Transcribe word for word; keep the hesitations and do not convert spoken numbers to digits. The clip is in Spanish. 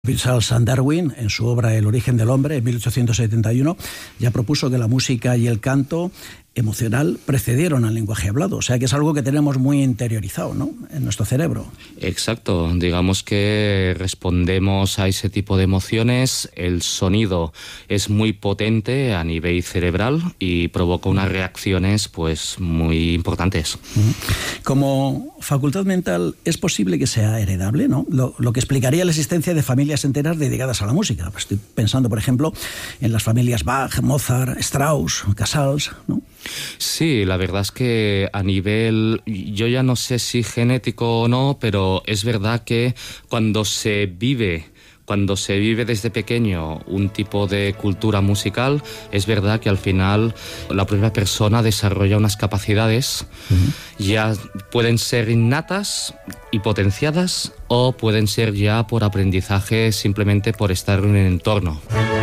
Charles Darwin, en su obra El origen del hombre, en mil ochocientos setenta y uno, ya propuso que la música y el canto emocional precedieron al lenguaje hablado. O sea que es algo que tenemos muy interiorizado, ¿no?, en nuestro cerebro. Exacto. Digamos que respondemos a ese tipo de emociones. El sonido es muy potente a nivel cerebral y provoca unas reacciones pues muy importantes. Como facultad mental, ¿es posible que sea heredable, ¿no? Lo, lo que explicaría la existencia de familias enteras dedicadas a la música. Pues estoy pensando, por ejemplo, en las familias Bach, Mozart, Strauss, Casals, ¿no? Sí, la verdad es que a nivel, yo ya no sé si genético o no, pero es verdad que cuando se vive... Cuando se vive desde pequeño un tipo de cultura musical, es verdad que al final la propia persona desarrolla unas capacidades, uh-huh. ya pueden ser innatas y potenciadas, o pueden ser ya por aprendizaje simplemente por estar en un entorno.